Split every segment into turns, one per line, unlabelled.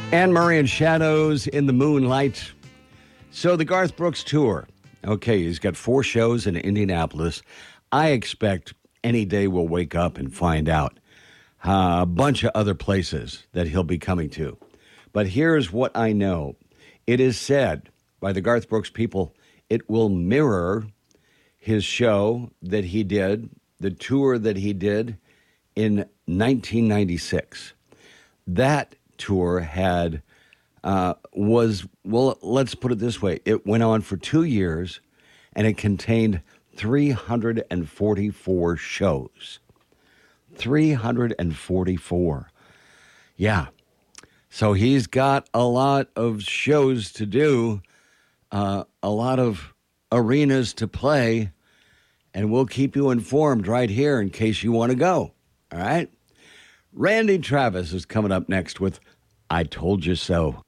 Anne Murray and Shadows in the Moonlight. So the Garth Brooks tour. Okay, he's got 4 shows in Indianapolis. I expect any day we'll wake up and find out a bunch of other places that he'll be coming to. But here's what I know. It is said by the Garth Brooks people, it will mirror his show that he did, the tour that he did in 1996. That tour had, let's put it this way. It went on for 2 years, and it contained 344 shows. 344. Yeah. So he's got a lot of shows to do, a lot of arenas to play, and we'll keep you informed right here in case you want to go. All right? Randy Travis is coming up next with I Told You So.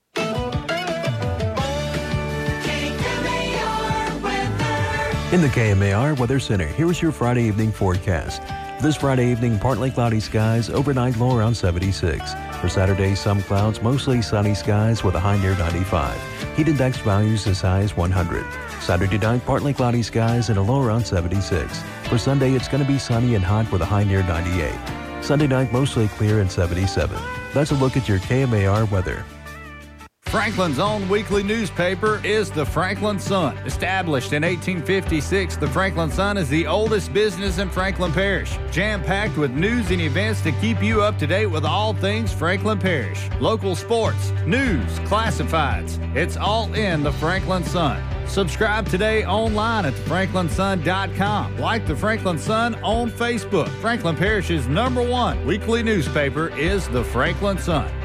In the KMAR Weather Center, here's your Friday evening forecast. This Friday evening, partly cloudy skies, overnight low around 76. For Saturday, some clouds, mostly sunny skies with a high near 95. Heat index values as high as 100. Saturday night, partly cloudy skies and a low around 76. For Sunday, it's going to be sunny and hot with a high near 98. Sunday night, mostly clear and 77. That's a look at your KMAR weather.
Franklin's own weekly newspaper is the Franklin Sun. Established in 1856, the Franklin Sun is the oldest business in Franklin Parish. Jam-packed with news and events to keep you up to date with all things Franklin Parish. Local sports, news, classifieds. It's all in the Franklin Sun. Subscribe today online at thefranklinsun.com. Like the Franklin Sun on Facebook. Franklin Parish's #1 weekly newspaper is the Franklin Sun.